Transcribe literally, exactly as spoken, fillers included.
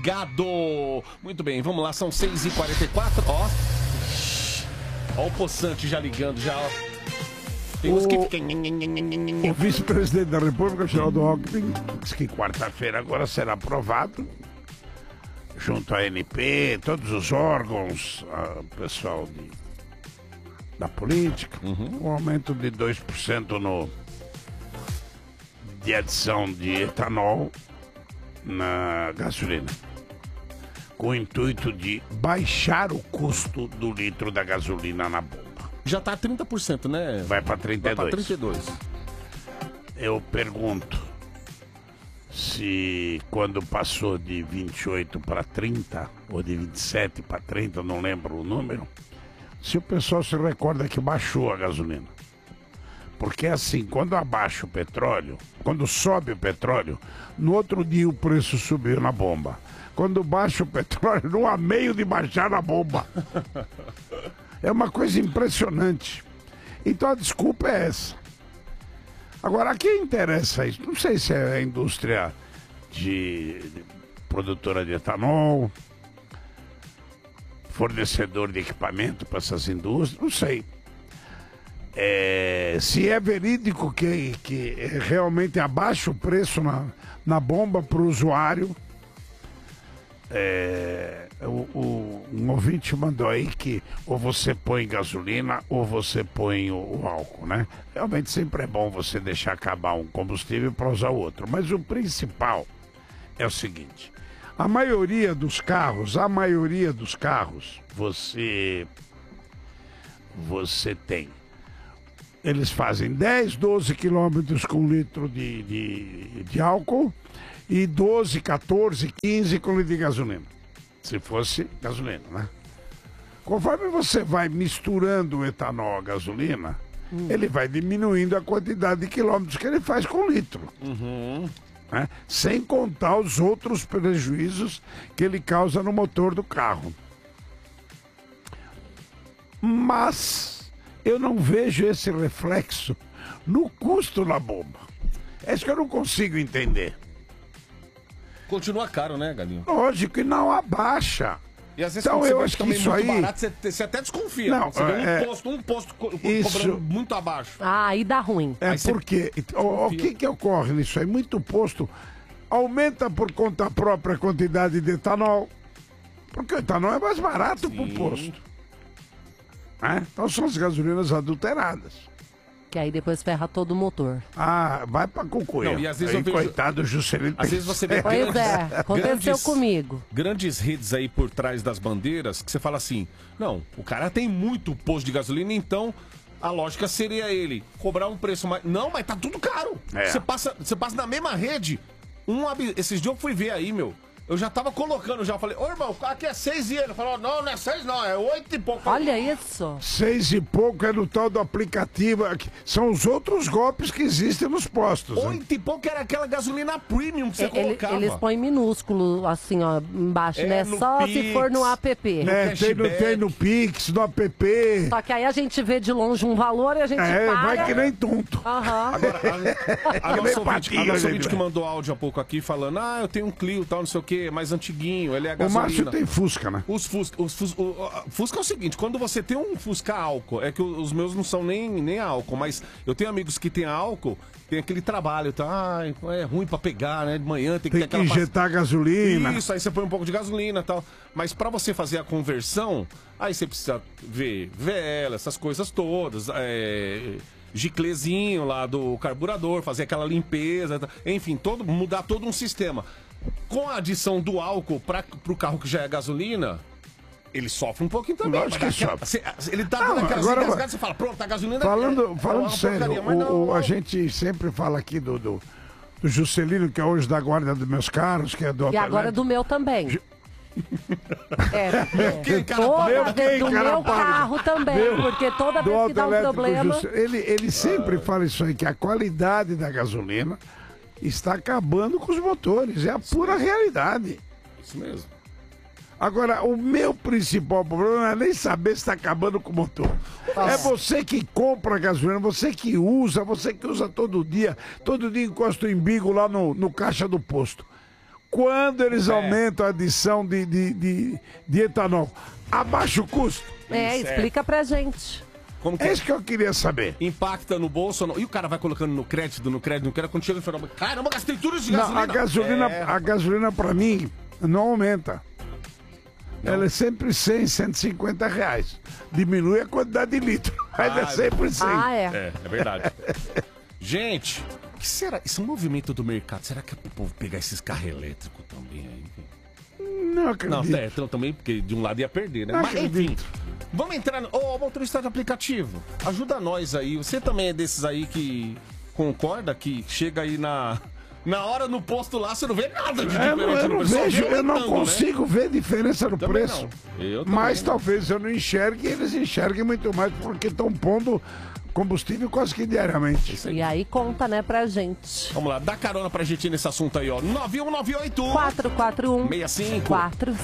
Obrigado. Muito bem, vamos lá, são seis e quarenta e quatro. Ó, ó o poçante já ligando, já, ó. Tem uns que ficam... O vice-presidente da República, Geraldo Alckmin, disse que quarta-feira agora será aprovado, junto à A N P, todos os órgãos, o pessoal de, da política, uhum. um aumento de dois por cento no, de adição de etanol na gasolina, com o intuito de baixar o custo do litro da gasolina na bomba. Já tá trinta por cento, né? Vai para trinta e dois. Vai pra trinta e dois. Eu pergunto se quando passou de vinte e oito para trinta, ou de vinte e sete para trinta, não lembro o número, se o pessoal se recorda que baixou a gasolina. Porque assim, quando abaixa o petróleo, quando sobe o petróleo, no outro dia o preço subiu na bomba. Quando baixa o petróleo, não há meio de baixar na bomba. É uma coisa impressionante. Então a desculpa é essa. Agora, a quem interessa isso? Não sei se é a indústria de, de produtora de etanol, fornecedor de equipamento para essas indústrias, não sei. É, se é verídico que, que realmente abaixa o preço na, na bomba para o usuário. É, o, o, um ouvinte mandou aí que ou você põe gasolina ou você põe o, o álcool, né? Realmente sempre é bom você deixar acabar um combustível para usar outro, mas o principal é o seguinte: a maioria dos carros, a maioria dos carros, você você tem, eles fazem dez, doze quilômetros com um litro de, de, de álcool e doze, quatorze, quinze com litro de gasolina. Se fosse gasolina, né? Conforme você vai misturando o etanol à gasolina, hum. ele vai diminuindo a quantidade de quilômetros que ele faz com litro. Uhum. Né? Sem contar os outros prejuízos que ele causa no motor do carro. Mas eu não vejo esse reflexo no custo da bomba. É isso que eu não consigo entender. Continua caro, né, Galinho? Lógico que não abaixa. E às vezes então, quando eu você acho vê que isso muito aí... barato, você, você até desconfia. Não, você vê um é... posto, um posto co isso... cobrando muito abaixo. Ah, aí dá ruim. É aí porque... Você... O, o que que ocorre nisso aí? Muito posto aumenta por conta própria a quantidade de etanol, porque o etanol é mais barato para o posto. É? Então são as gasolinas adulteradas. Que aí depois ferra todo o motor. Ah, vai pra Cucuia. Não, e às vezes aí, eu vejo... coitado do Juscelino. Às vezes você vê Pois grandes, é, aconteceu grandes, comigo. Grandes redes aí por trás das bandeiras que você fala assim, não, o cara tem muito posto de gasolina, então a lógica seria ele cobrar um preço mais... Não, mas tá tudo caro. É. Você passa, você passa na mesma rede. Um ab... Esses dias eu fui ver aí, meu. Eu já tava colocando, já falei, ô irmão, aqui é seis e ele falou, não, não é seis não, é oito e pouco. Olha isso. Seis e pouco é no tal do aplicativo, são os outros golpes que existem nos postos. Oito e pouco era aquela gasolina premium que você Ele, colocava. eles põem minúsculo, assim, ó, embaixo, É, né? no Só Pix, se for no app. É, tem no, tem no Pix, no app. Só que aí a gente vê de longe um valor e a gente É, paga. vai que nem tonto. Aham. Agora, a, a Que nem nossa ouvinte, a patinho, nossa gente, ouvinte que velho. mandou áudio há pouco aqui falando, ah, eu tenho um Clio tal, não sei o que, mais antiguinho, ele é a O gasolina. Márcio tem Fusca, né? Os Fusca, os Fusca, o, o, Fusca é o seguinte, quando você tem um Fusca álcool, é que os meus não são nem, nem álcool, mas eu tenho amigos que têm álcool, tem aquele trabalho, tá, ah, é ruim pra pegar, né, de manhã tem que Tem ter que aquela... injetar gasolina. Isso, aí você põe um pouco de gasolina e tal. Mas pra você fazer a conversão, aí você precisa ver vela, essas coisas todas, é, giclezinho lá do carburador, fazer aquela limpeza, enfim, todo, mudar todo um sistema. Com a adição do álcool para pro carro que já é gasolina, ele sofre um pouquinho também. Lógico que aquela, sofre. cê, ele tá Não, dando aquelas agora- engasgadas, você fala, pronto, a gasolina... Falando, é, falando é uma sério, porcaria, mas o, não, o- a gente sempre fala aqui do, do, do Juscelino, que é hoje da guarda dos meus carros, que é do E agora do meu também. É, é. Quem, cara, Toda meu vez quem, do cara, meu para. carro também, Meu- porque toda do vez que dá um autoelétrico problema... Jusce- Ele, ele sempre fala isso aí, que a qualidade da gasolina está acabando com os motores. É a pura realidade. Isso mesmo. Agora, o meu principal problema não é nem saber se está acabando com o motor. É você que compra gasolina, você que usa, você que usa todo dia, todo dia encosta o embigo lá no, no caixa do posto. quando eles É. aumentam a adição de, de, de, de etanol, abaixa o custo? É, Isso, é. explica pra gente. Como que É é? isso que eu queria saber. Impacta no bolso ou não? E o cara vai colocando no crédito, no crédito, no crédito, quando chega no final, caramba, gastei tudo de Não, gasolina. a gasolina, É. a gasolina pra mim não aumenta. Ela é sempre cem, cento e cinquenta reais. Diminui a quantidade de litro, mas Ah, é sempre cem. Ah, é. É, é verdade. Gente, o que será? Isso é um movimento do mercado. Será que é pro povo pegar esses carros elétricos também aí? Não acredito. Não, é, então também, porque de um lado ia perder, né? Não Mas enfim, acredito. vamos entrar no... Ô, motorista de aplicativo, ajuda nós aí. Você também é desses aí que concorda que chega aí na... Na hora no posto lá, você não vê nada de Eu não, diferente eu no não preço. Só vejo, vê eu não aumentando, né? consigo ver diferença no Também preço. não. Eu também Mas não. talvez eu não enxergue e eles enxerguem muito mais, porque estão pondo combustível quase que diariamente. Isso aí. E aí conta, né, pra gente. Vamos lá, dá carona pra gente nesse assunto aí, ó. nove um nove oito quatro quatro um seis cinco quatro